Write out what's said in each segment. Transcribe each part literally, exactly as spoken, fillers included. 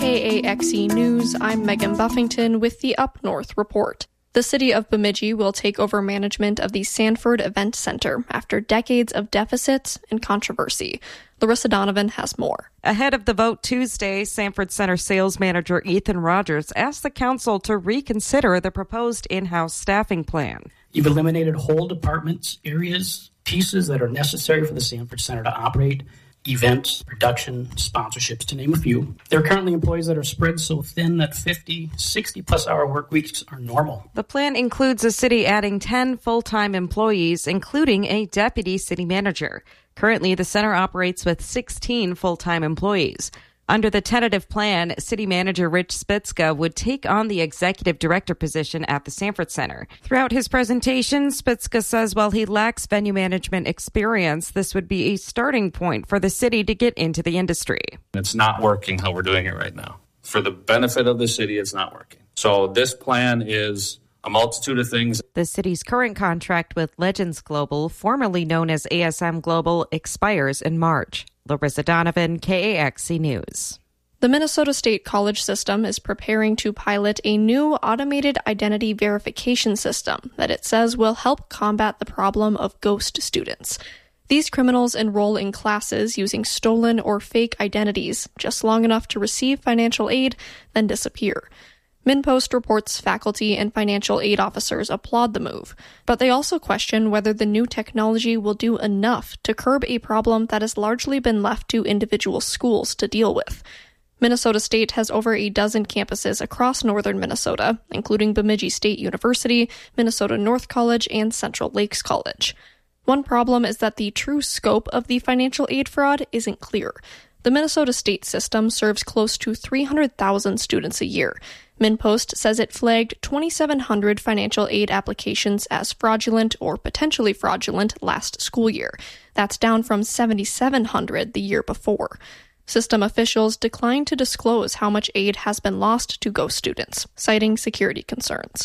K A X E News, I'm Megan Buffington with the Up North Report. The city of Bemidji will take over management of the Sanford Event Center after decades of deficits and controversy. Larissa Donovan has more. Ahead of the vote Tuesday, Sanford Center sales manager Ethan Rogers asked the council to reconsider the proposed in-house staffing plan. You've eliminated whole departments, areas, pieces that are necessary for the Sanford Center to operate. Events, production, sponsorships, to name a few. There are currently employees that are spread so thin that fifty, sixty plus hour work weeks are normal. The plan includes the city adding ten full-time employees, including a deputy city manager. Currently, the center operates with sixteen full-time employees. Under the tentative plan, city manager Rich Spitzka would take on the executive director position at the Sanford Center. Throughout his presentation, Spitzka says while he lacks venue management experience, this would be a starting point for the city to get into the industry. It's not working how we're doing it right now. For the benefit of the city, it's not working. So this plan is a multitude of things. The city's current contract with Legends Global, formerly known as A S M Global, expires in March. Larissa Donovan, K A X E News. The Minnesota State College System is preparing to pilot a new automated identity verification system that it says will help combat the problem of ghost students. These criminals enroll in classes using stolen or fake identities just long enough to receive financial aid, then disappear. MinnPost reports faculty and financial aid officers applaud the move, but they also question whether the new technology will do enough to curb a problem that has largely been left to individual schools to deal with. Minnesota State has over a dozen campuses across northern Minnesota, including Bemidji State University, Minnesota North College, and Central Lakes College. One problem is that the true scope of the financial aid fraud isn't clear. The Minnesota State system serves close to three hundred thousand students a year. MinnPost says it flagged twenty-seven hundred financial aid applications as fraudulent or potentially fraudulent last school year. That's down from seventy-seven hundred the year before. System officials declined to disclose how much aid has been lost to ghost students, citing security concerns.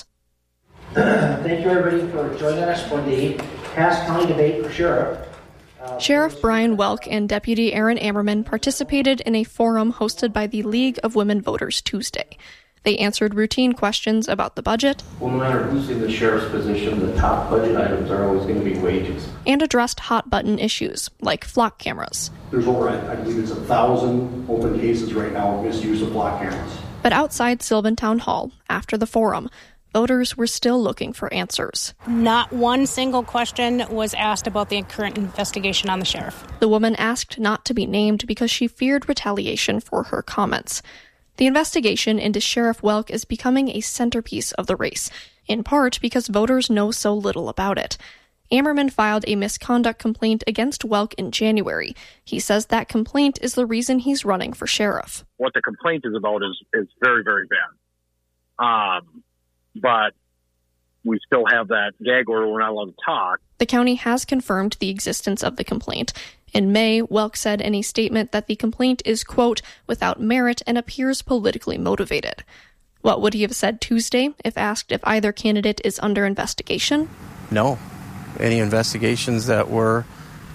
Thank you, everybody, for joining us for the Cass County debate for sheriff. Uh, Sheriff Brian Welk and Deputy Aaron Ammerman participated in a forum hosted by the League of Women Voters Tuesday. They answered routine questions about the budget. Well, no matter who's in the sheriff's position, the top budget items are always going to be wages. And addressed hot-button issues, like flock cameras. There's over, I believe it's a thousand open cases right now of misuse of flock cameras. But outside Sylvan Town Hall, after the forum, voters were still looking for answers. Not one single question was asked about the current investigation on the sheriff. The woman asked not to be named because she feared retaliation for her comments. The investigation into Sheriff Welk is becoming a centerpiece of the race, in part because voters know so little about it. Ammerman filed a misconduct complaint against Welk in January. He says that complaint is the reason he's running for sheriff. What the complaint is about is, is very, very bad. Um, but we still have that gag order. We're not allowed to talk. The county has confirmed the existence of the complaint. In May, Welk said in a statement that the complaint is, quote, without merit and appears politically motivated. What would he have said Tuesday if asked if either candidate is under investigation? No. Any investigations that were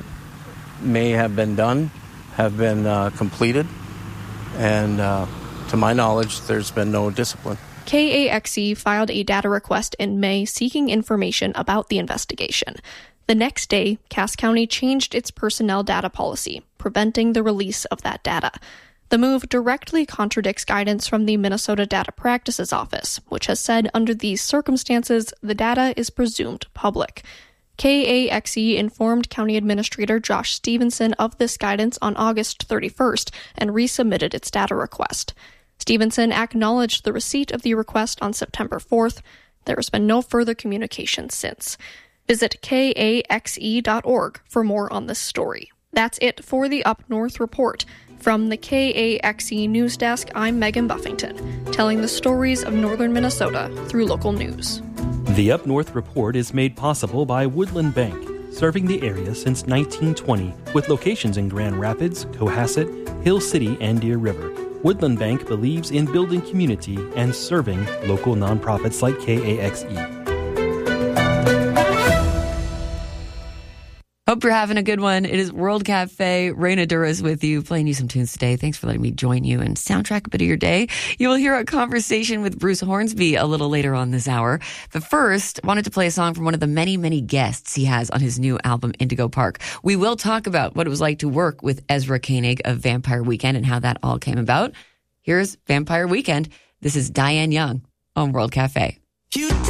may have been done have been uh, completed, and uh, to my knowledge, there's been no discipline. K A X E filed a data request in May seeking information about the investigation. The next day, Cass County changed its personnel data policy, preventing the release of that data. The move directly contradicts guidance from the Minnesota Data Practices Office, which has said under these circumstances, the data is presumed public. K A X E informed County Administrator Josh Stevenson of this guidance on August thirty-first and resubmitted its data request. Stevenson acknowledged the receipt of the request on September fourth. There has been no further communication since. Visit K A X E dot org for more on this story. That's it for the Up North Report. From the K A X E News Desk, I'm Megan Buffington, telling the stories of northern Minnesota through local news. The Up North Report is made possible by Woodland Bank, serving the area since nineteen twenty, with locations in Grand Rapids, Cohasset, Hill City, and Deer River. Woodland Bank believes in building community and serving local nonprofits like K A X E. Hope you're having a good one. It is World Cafe. Raina Duras with you, playing you some tunes today. Thanks for letting me join you and soundtrack a bit of your day. You will hear a conversation with Bruce Hornsby a little later on this hour. But first, wanted to play a song from one of the many, many guests he has on his new album, Indigo Park. We will talk about what it was like to work with Ezra Koenig of Vampire Weekend and how that all came about. Here's Vampire Weekend. This is Diane Young on World Cafe. You